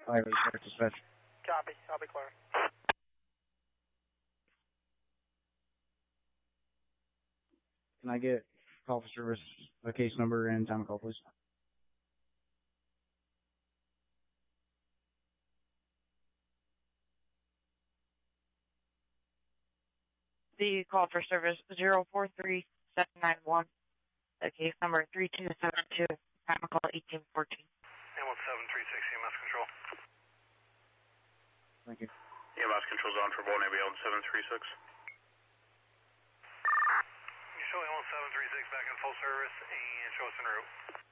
5 start dispatch. Copy. I'll be clear. Can I get call for service, a case number, and time of call, please? The call for service 043791. The case number 3272. Time of call 1814. Ambulance 736 EMS control. Thank you. EMS control's on for Bolton Ambulance 736. You show ambulance 736 back in full service and show us en route.